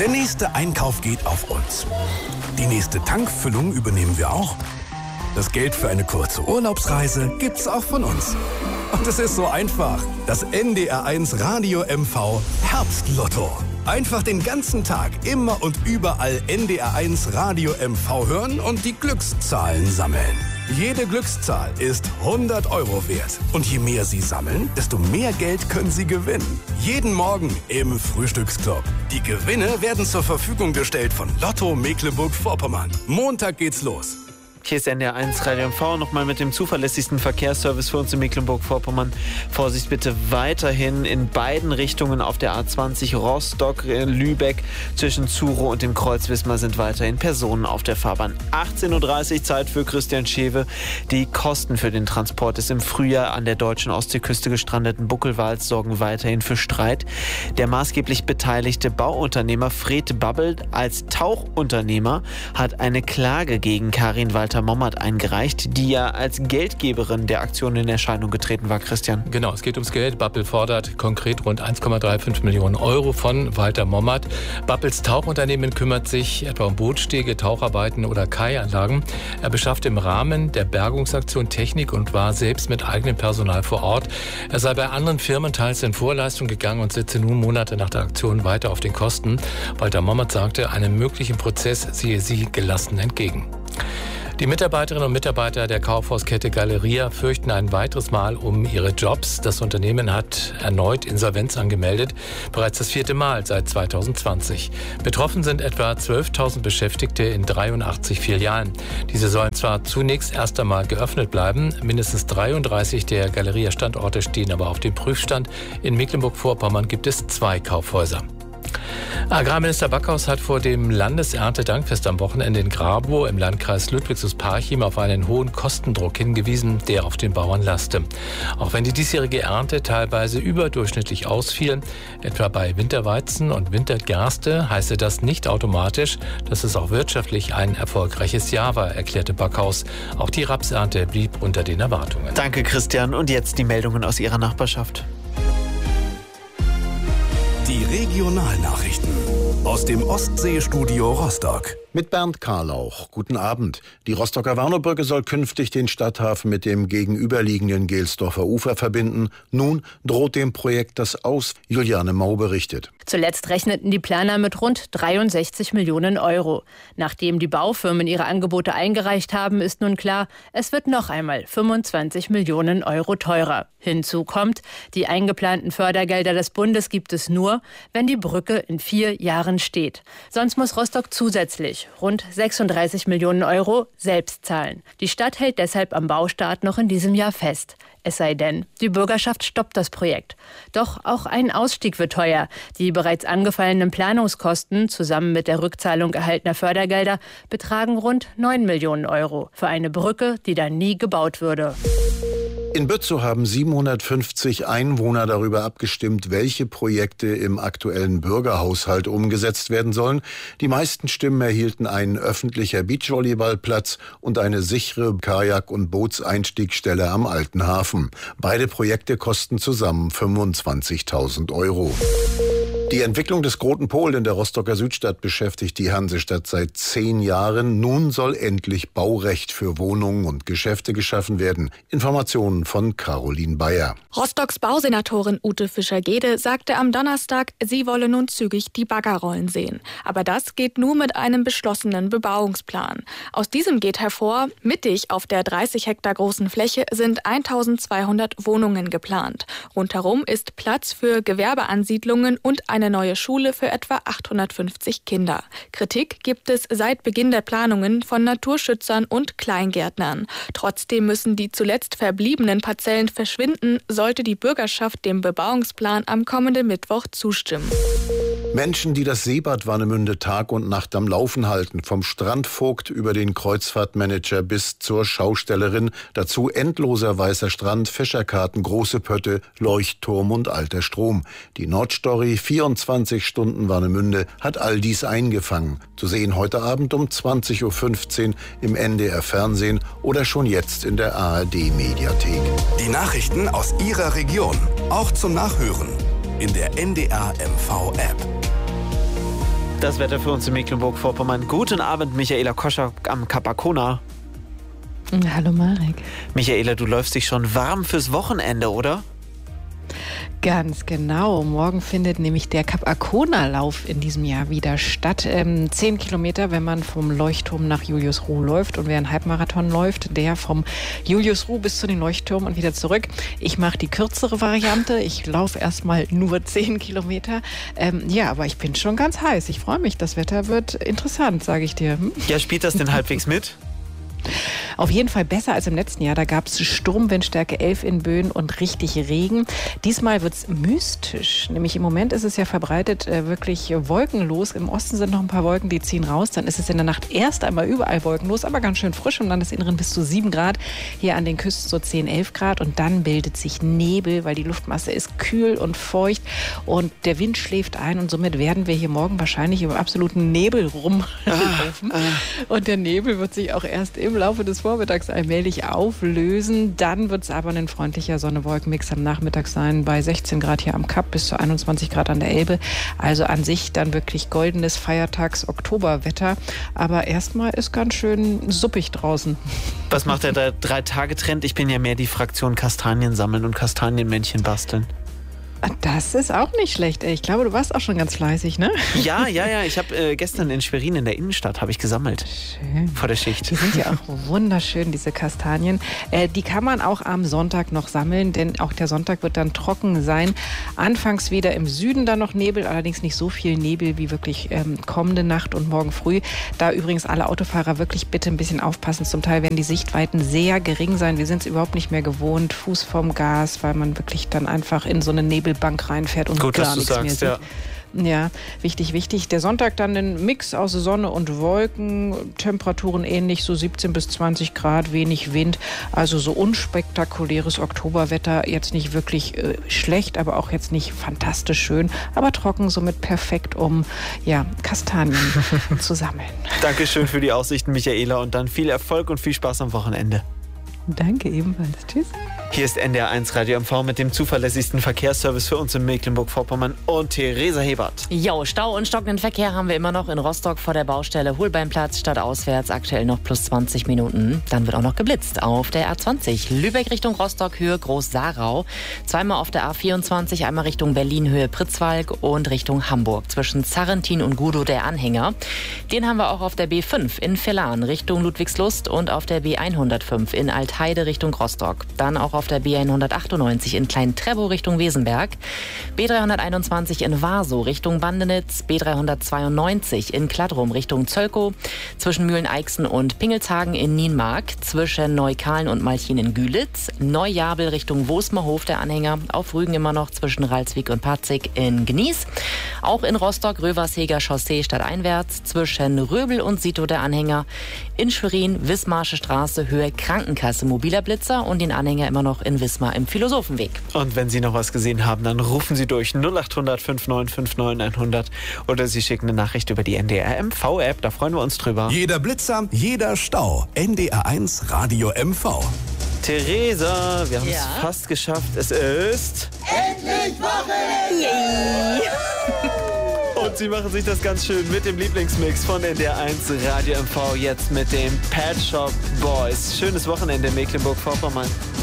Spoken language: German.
Der nächste Einkauf geht auf uns. Die nächste Tankfüllung übernehmen wir auch. Das Geld für eine kurze Urlaubsreise gibt's auch von uns. Und es ist so einfach. Das NDR1 Radio MV Herbstlotto. Einfach den ganzen Tag immer und überall NDR1 Radio MV hören und die Glückszahlen sammeln. Jede Glückszahl ist 100 € wert. Und je mehr Sie sammeln, desto mehr Geld können Sie gewinnen. Jeden Morgen im Frühstücksclub. Die Gewinne werden zur Verfügung gestellt von Lotto Mecklenburg-Vorpommern. Montag geht's los. Hier ist NDR1 Radio MV, nochmal mit dem zuverlässigsten Verkehrsservice für uns in Mecklenburg-Vorpommern. Vorsicht bitte weiterhin in beiden Richtungen auf der A20 Rostock-Lübeck. Zwischen Zuro und dem Kreuz Wismar sind weiterhin Personen auf der Fahrbahn. 18:30 Uhr, Zeit für Christian Schewe. Die Kosten für den Transport des im Frühjahr an der deutschen Ostseeküste gestrandeten Buckelwals sorgen weiterhin für Streit. Der maßgeblich beteiligte Bauunternehmer Fred Babbel als Tauchunternehmer hat eine Klage gegen Karin Walter-Mommert eingereicht, die ja als Geldgeberin der Aktion in Erscheinung getreten war, Christian. Genau, es geht ums Geld. Babbel fordert konkret rund 1,35 Millionen € von Walter-Mommert. Babbels Tauchunternehmen kümmert sich etwa um Bootstege, Taucharbeiten oder Kaianlagen. Er beschafft im Rahmen der Bergungsaktion Technik und war selbst mit eigenem Personal vor Ort. Er sei bei anderen Firmen teils in Vorleistung gegangen und sitze nun Monate nach der Aktion weiter auf den Kosten. Walter-Mommert sagte, einem möglichen Prozess sehe sie gelassen entgegen. Die Mitarbeiterinnen und Mitarbeiter der Kaufhauskette Galeria fürchten ein weiteres Mal um ihre Jobs. Das Unternehmen hat erneut Insolvenz angemeldet, bereits das 4. Mal seit 2020. Betroffen sind etwa 12.000 Beschäftigte in 83 Filialen. Diese sollen zwar zunächst erst einmal geöffnet bleiben, mindestens 33 der Galeria-Standorte stehen aber auf dem Prüfstand. In Mecklenburg-Vorpommern gibt es 2 Kaufhäuser. Agrarminister Backhaus hat vor dem Landeserntedankfest am Wochenende in Grabow im Landkreis Ludwigslust-Parchim auf einen hohen Kostendruck hingewiesen, der auf den Bauern laste. Auch wenn die diesjährige Ernte teilweise überdurchschnittlich ausfiel, etwa bei Winterweizen und Wintergerste, heiße das nicht automatisch, dass es auch wirtschaftlich ein erfolgreiches Jahr war, erklärte Backhaus. Auch die Rapsernte blieb unter den Erwartungen. Danke, Christian. Und jetzt die Meldungen aus Ihrer Nachbarschaft. Die Regionalnachrichten aus dem Ostseestudio Rostock. Mit Bernd Karlauch. Guten Abend. Die Rostocker Warnow-Brücke soll künftig den Stadthafen mit dem gegenüberliegenden Gelsdorfer Ufer verbinden. Nun droht dem Projekt das aus. Juliane Mau berichtet. Zuletzt rechneten die Planer mit rund 63 Millionen €. Nachdem die Baufirmen ihre Angebote eingereicht haben, ist nun klar, es wird noch einmal 25 Millionen € teurer. Hinzu kommt, die eingeplanten Fördergelder des Bundes gibt es nur, wenn die Brücke in 4 Jahren steht. Sonst muss Rostock zusätzlich rund 36 Millionen € selbst zahlen. Die Stadt hält deshalb am Baustart noch in diesem Jahr fest. Es sei denn, die Bürgerschaft stoppt das Projekt. Doch auch ein Ausstieg wird teuer. Die bereits angefallenen Planungskosten zusammen mit der Rückzahlung erhaltener Fördergelder betragen rund 9 Millionen € für eine Brücke, die dann nie gebaut würde. In Bützow haben 750 Einwohner darüber abgestimmt, welche Projekte im aktuellen Bürgerhaushalt umgesetzt werden sollen. Die meisten Stimmen erhielten ein öffentlicher Beachvolleyballplatz und eine sichere Kajak- und Bootseinstiegsstelle am Alten Hafen. Beide Projekte kosten zusammen 25.000 €. Die Entwicklung des Großen Pol in der Rostocker Südstadt beschäftigt die Hansestadt seit 10 Jahren. Nun soll endlich Baurecht für Wohnungen und Geschäfte geschaffen werden. Informationen von Caroline Bayer. Rostocks Bausenatorin Ute Fischer-Gede sagte am Donnerstag, sie wolle nun zügig die Bagger rollen sehen. Aber das geht nur mit einem beschlossenen Bebauungsplan. Aus diesem geht hervor, mittig auf der 30 Hektar großen Fläche sind 1200 Wohnungen geplant. Rundherum ist Platz für Gewerbeansiedlungen und eine neue Schule für etwa 850 Kinder. Kritik gibt es seit Beginn der Planungen von Naturschützern und Kleingärtnern. Trotzdem müssen die zuletzt verbliebenen Parzellen verschwinden, sollte die Bürgerschaft dem Bebauungsplan am kommenden Mittwoch zustimmen. Menschen, die das Seebad Warnemünde Tag und Nacht am Laufen halten, vom Strandvogt über den Kreuzfahrtmanager bis zur Schaustellerin, dazu endloser weißer Strand, Fischerkarten, große Pötte, Leuchtturm und alter Strom. Die Nordstory 24 Stunden Warnemünde hat all dies eingefangen. Zu sehen heute Abend um 20:15 Uhr im NDR Fernsehen oder schon jetzt in der ARD Mediathek. Die Nachrichten aus Ihrer Region, auch zum Nachhören in der NDR MV App. Das Wetter für uns in Mecklenburg-Vorpommern. Guten Abend, Michaela Koscher am Kap Arkona. Hallo Marek. Michaela, du läufst dich schon warm fürs Wochenende, oder? Ganz genau. Morgen findet nämlich der Kap Arkona-Lauf in diesem Jahr wieder statt. 10 Kilometer, wenn man vom Leuchtturm nach Juliusruh läuft. Und wer einen Halbmarathon läuft, der vom Juliusruh bis zu den Leuchtturm und wieder zurück. Ich mache die kürzere Variante. Ich laufe erstmal nur 10 Kilometer. Aber ich bin schon ganz heiß. Ich freue mich. Das Wetter wird interessant, sage ich dir. Ja, spielt das denn halbwegs mit? Auf jeden Fall besser als im letzten Jahr. Da gab es Sturmwindstärke 11 in Böen und richtig Regen. Diesmal wird es mystisch. Nämlich im Moment ist es ja verbreitet wirklich wolkenlos. Im Osten sind noch ein paar Wolken, die ziehen raus. Dann ist es in der Nacht erst einmal überall wolkenlos, aber ganz schön frisch. Und dann ist Inneren bis zu 7 Grad. Hier an den Küsten so 10, 11 Grad. Und dann bildet sich Nebel, weil die Luftmasse ist kühl und feucht. Und der Wind schläft ein. Und somit werden wir hier morgen wahrscheinlich im absoluten Nebel rumlaufen. Und der Nebel wird sich auch erst im Laufe des Vormittags allmählich auflösen. Dann wird es aber ein freundlicher Sonne-Wolken-Mix am Nachmittag sein, bei 16 Grad hier am Kap bis zu 21 Grad an der Elbe. Also an sich dann wirklich goldenes Feiertags-Oktoberwetter. Aber erstmal ist ganz schön suppig draußen. Was macht der 3-Tage-Trend? Ich bin ja mehr die Fraktion Kastanien sammeln und Kastanienmännchen basteln. Das ist auch nicht schlecht. Ich glaube, du warst auch schon ganz fleißig, ne? Ja. Ich habe gestern in Schwerin in der Innenstadt ich gesammelt. Schön. Vor der Schicht. Die sind ja auch wunderschön, diese Kastanien. Die kann man auch am Sonntag noch sammeln, denn auch der Sonntag wird dann trocken sein. Anfangs wieder im Süden dann noch Nebel, allerdings nicht so viel Nebel wie wirklich kommende Nacht und morgen früh. Da übrigens alle Autofahrer wirklich bitte ein bisschen aufpassen. Zum Teil werden die Sichtweiten sehr gering sein. Wir sind es überhaupt nicht mehr gewohnt. Fuß vom Gas, weil man wirklich dann einfach in so eine Nebelbank reinfährt und gut, gar nichts mehr sieht. Ja. Ja, wichtig. Der Sonntag dann ein Mix aus Sonne und Wolken, Temperaturen ähnlich, so 17 bis 20 Grad, wenig Wind. Also so unspektakuläres Oktoberwetter, jetzt nicht wirklich schlecht, aber auch jetzt nicht fantastisch schön, aber trocken, somit perfekt, um Kastanien zu sammeln. Dankeschön für die Aussichten, Michaela, und dann viel Erfolg und viel Spaß am Wochenende. Danke ebenfalls. Tschüss. Hier ist NDR1 Radio MV mit dem zuverlässigsten Verkehrsservice für uns in Mecklenburg-Vorpommern und Theresa Hebert. Jo, Stau und stockenden Verkehr haben wir immer noch in Rostock vor der Baustelle Holbeinplatz stadtauswärts, aktuell noch plus 20 Minuten. Dann wird auch noch geblitzt auf der A20 Lübeck Richtung Rostock, Höhe Groß-Sarau. Zweimal auf der A24, einmal Richtung Berlin, Höhe Pritzwalk und Richtung Hamburg. Zwischen Zarrentin und Gudow der Anhänger. Den haben wir auch auf der B5 in Vellan Richtung Ludwigslust und auf der B105 in Altheide Richtung Rostock. Dann auch auf der B198 in Klein-Trebow Richtung Wesenberg, B321 in Warsow Richtung Bandenitz, B392 in Kladrum Richtung Zölkow, zwischen Mühlen-Eichsen und Pingelshagen in Nienmark, zwischen Neukahlen und Malchin in Gülitz, Neujabel Richtung Wosmerhof der Anhänger, auf Rügen immer noch zwischen Ralswiek und Patzig in Gnies, auch in Rostock Röversheger Chaussee stadteinwärts, zwischen Röbel und Sito der Anhänger, in Schwerin Wismarsche Straße Höhe Krankenkasse mobiler Blitzer und den Anhänger immer noch in Wismar im Philosophenweg. Und wenn Sie noch was gesehen haben, dann rufen Sie durch 0800 5959 100 oder Sie schicken eine Nachricht über die NDR MV App, da freuen wir uns drüber. Jeder Blitzer, jeder Stau. NDR1 Radio MV. Theresa, wir haben es fast geschafft. Es ist... Endlich Wochenende! Yay! Und Sie machen sich das ganz schön mit dem Lieblingsmix von NDR1 Radio MV, jetzt mit den Pet Shop Boys. Schönes Wochenende in Mecklenburg-Vorpommern.